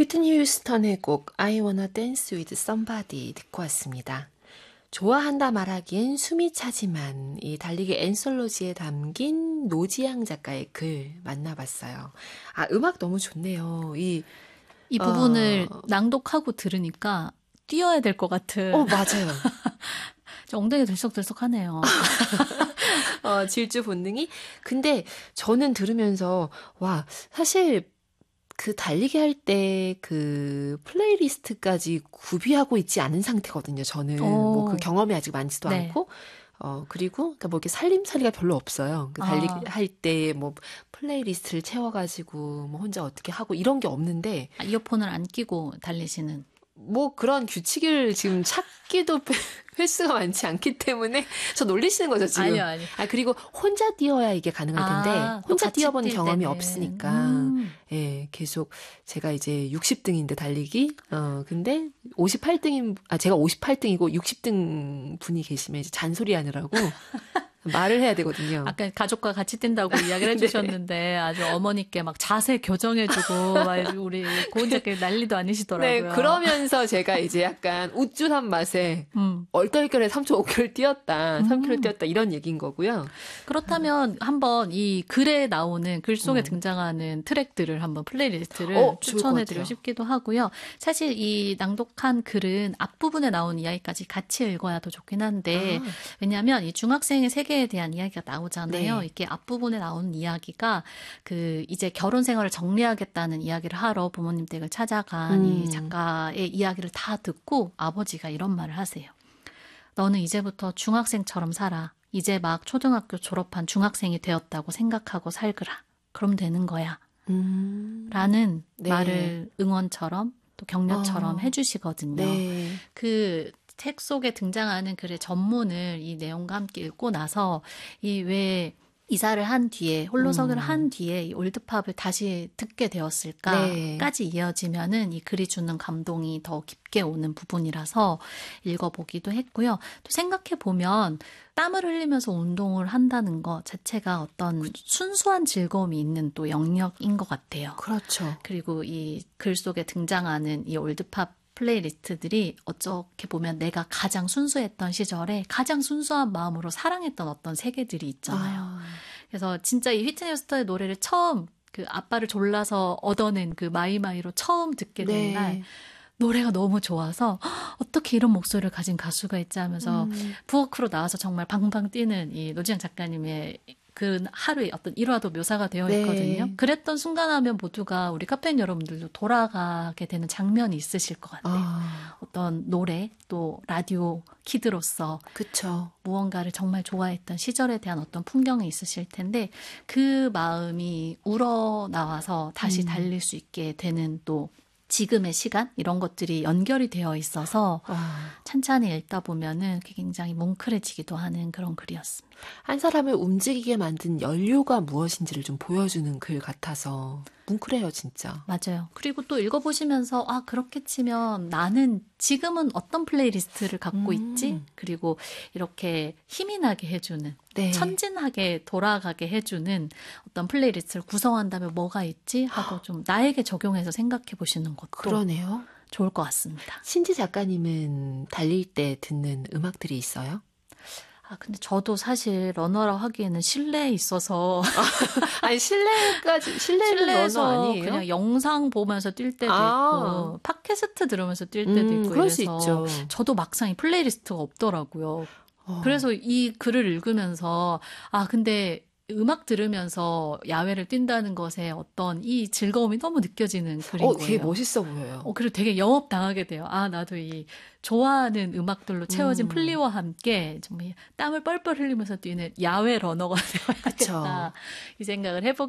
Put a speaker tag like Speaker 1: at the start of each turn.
Speaker 1: 휘트니 휴스턴의 곡 I Wanna Dance With Somebody 듣고 왔습니다. 좋아한다 말하기엔 숨이 차지만 이 달리기 앤솔로지에 담긴 노지향 작가의 글 만나봤어요. 아, 음악 너무 좋네요.
Speaker 2: 이 부분을 낭독하고 들으니까 뛰어야 될 것 같은.
Speaker 1: 맞아요.
Speaker 2: 엉덩이 들썩들썩하네요.
Speaker 1: 질주 본능이. 근데 저는 들으면서 와, 사실 그 달리기 할 때 그 플레이리스트까지 구비하고 있지 않은 상태거든요. 저는 뭐 그 경험이 아직 많지도
Speaker 2: 네.
Speaker 1: 않고 그리고 그러니까 뭐 이렇게 살림살이가 별로 없어요. 그 달리기 할 때 뭐 플레이리스트를 채워가지고 뭐 혼자 어떻게 하고 이런 게 없는데
Speaker 2: 이어폰을 안 끼고 달리시는.
Speaker 1: 뭐 그런 규칙을 지금 찾기도 횟수가 많지 않기 때문에 저 놀리시는 거죠 지금.
Speaker 2: 아니요.
Speaker 1: 그리고 혼자 뛰어야 이게 가능할 텐데 혼자 뛰어본 경험이 없으니까 예, 계속 제가 이제 60등인데 달리기 근데 58등인 제가 58등이고 60등 분이 계시면 이제 잔소리하느라고 말을 해야 되거든요.
Speaker 2: 아까 가족과 같이 뛴다고 이야기를 해주셨는데 네. 아주 어머니께 막 자세 교정해주고 우리 고은자께 난리도 아니시더라고요.
Speaker 1: 네, 그러면서 제가 이제 약간 우쭐한 맛에 얼떨결에 3.5km 뛰었다, 3km 뛰었다 이런 얘기인 거고요.
Speaker 2: 그렇다면 한번 이 글에 나오는 글 속에 등장하는 트랙들을 한번 플레이리스트를 추천해드리고 싶기도 하고요. 사실 이 낭독한 글은 앞부분에 나온 이야기까지 같이 읽어야 더 좋긴 한데 왜냐하면 이 중학생의 세계 에 대한 이야기가 나오잖아요.
Speaker 1: 네.
Speaker 2: 이게 앞부분에 나오는 이야기가 이제 결혼 생활을 정리하겠다는 이야기를 하러 부모님 댁을 찾아간 이 작가의 이야기를 다 듣고 아버지가 이런 말을 하세요. 너는 이제부터 중학생처럼 살아. 이제 막 초등학교 졸업한 중학생이 되었다고 생각하고 살거라. 그럼 되는 거야. 라는
Speaker 1: 네.
Speaker 2: 말을 응원처럼 또 격려처럼 해주시거든요.
Speaker 1: 네.
Speaker 2: 책 속에 등장하는 글의 전문을 이 내용과 함께 읽고 나서 왜 이사를 한 뒤에 홀로서기를 한 뒤에 이 올드팝을 다시 듣게 되었을까까지 이어지면은 이 글이 주는 감동이 더 깊게 오는 부분이라서 읽어보기도 했고요. 또 생각해 보면 땀을 흘리면서 운동을 한다는 것 자체가 어떤 순수한 즐거움이 있는 또 영역인 것 같아요.
Speaker 1: 그렇죠.
Speaker 2: 그리고 이 글 속에 등장하는 이 올드팝 플레이리스트들이 어떻게 보면 내가 가장 순수했던 시절에 가장 순수한 마음으로 사랑했던 어떤 세계들이 있잖아요. 그래서 진짜 이 휘트니 휴스턴의 노래를 처음 그 아빠를 졸라서 얻어낸 그 마이마이로 처음 듣게 된 날 노래가 너무 좋아서 어떻게 이런 목소리를 가진 가수가 있지 하면서 부엌으로 나와서 정말 방방 뛰는 이 노지향 작가님의 그 하루의 어떤 일화도 묘사가 되어 있거든요. 그랬던 순간 하면 모두가 우리 카페인 여러분들도 돌아가게 되는 장면이 있으실 것 같아요. 어떤 노래 또 라디오 키드로서
Speaker 1: 그쵸.
Speaker 2: 무언가를 정말 좋아했던 시절에 대한 어떤 풍경이 있으실 텐데 그 마음이 우러나와서 다시 달릴 수 있게 되는 또 지금의 시간 이런 것들이 연결이 되어 있어서 찬찬히 읽다 보면은 굉장히 뭉클해지기도 하는 그런 글이었습니다.
Speaker 1: 한 사람을 움직이게 만든 연료가 무엇인지를 좀 보여주는 글 같아서 뭉클해요, 진짜.
Speaker 2: 맞아요. 그리고 또 읽어보시면서 그렇게 치면 나는 지금은 어떤 플레이리스트를 갖고 있지? 그리고 이렇게 힘이 나게 해주는 천진하게 돌아가게 해주는 어떤 플레이리스트를 구성한다면 뭐가 있지? 하고 좀 나에게 적용해서 생각해 보시는 것도
Speaker 1: 그러네요.
Speaker 2: 좋을 것 같습니다.
Speaker 1: 신지 작가님은 달릴 때 듣는 음악들이 있어요?
Speaker 2: 근데 저도 사실 러너라 하기에는 실내에 있어서.
Speaker 1: 아니, 실내는 러너 아니에요?
Speaker 2: 그냥 영상 보면서 뛸 때도 있고, 팟캐스트 들으면서 뛸 때도 있고,
Speaker 1: 그럴
Speaker 2: 이래서
Speaker 1: 수 있죠.
Speaker 2: 저도 막상 이 플레이리스트가 없더라고요. 그래서 이 글을 읽으면서, 근데 음악 들으면서 야외를 뛴다는 것에 어떤 이 즐거움이 너무 느껴지는 글인 거예요.
Speaker 1: 되게 멋있어 보여요.
Speaker 2: 그리고 되게 영업당하게 돼요. 나도 이 좋아하는 음악들로 채워진 플리와 함께 정말 땀을 뻘뻘 흘리면서 뛰는 야외 러너가 되어야겠다. 이 생각을 해보게